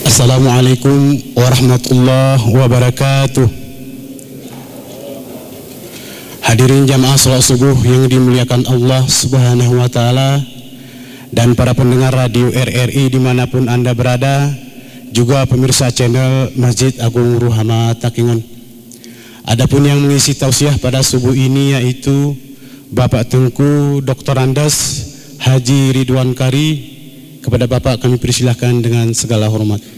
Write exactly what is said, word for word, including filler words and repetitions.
Assalamualaikum warahmatullahi wabarakatuh. Hadirin jamaah salat subuh yang dimuliakan Allah Subhanahu wa Ta'ala, dan para pendengar radio R R I dimanapun Anda berada, juga pemirsa channel Masjid Agung Ruhama Takingon. Adapun yang mengisi tausiah pada subuh ini yaitu Bapak Tengku Doktor Andes Haji Ridwan Kari. Kepada Bapak kami persilahkan dengan segala hormat.